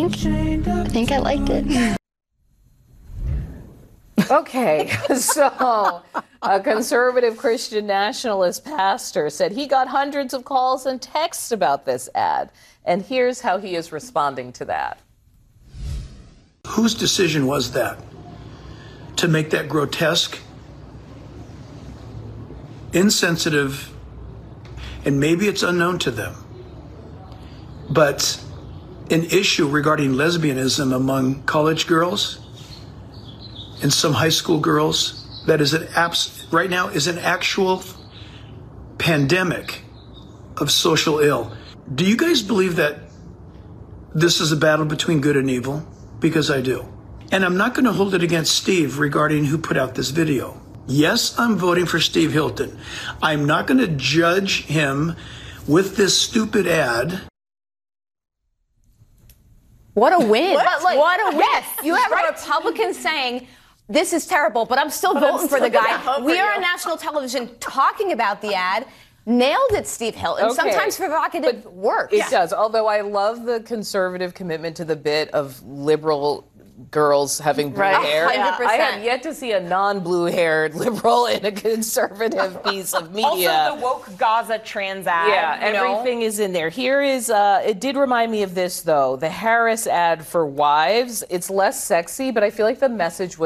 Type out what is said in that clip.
think I liked it. Okay, so a conservative Christian nationalist pastor said he got hundreds of calls and texts about this ad. And here's how he is responding to that. Whose decision was that? To make that grotesque, insensitive, and maybe it's unknown to them, but an issue regarding lesbianism among college girls and some high school girls that is right now is an actual pandemic of social ill. Do you guys believe that this is a battle between good and evil? Because I do. And I'm not going to hold it against Steve regarding who put out this video. Yes, I'm voting for Steve Hilton. I'm not going to judge him with this stupid ad. What a win. What a win. Yes, You have a Republican saying, this is terrible, but I'm still voting for the guy. We are on national television talking about the ad. Nailed it, Steve Hilton. Okay. Sometimes provocative works. It does, although I love the conservative commitment to the bit of liberal girls having blue hair. 100%. I have yet to see a non-blue-haired liberal in a conservative piece of media. Also, the woke Gaza trans ad. Yeah, everything is in there. Here is, it did remind me of this, though, the Harris ad for wives. It's less sexy, but I feel like the message was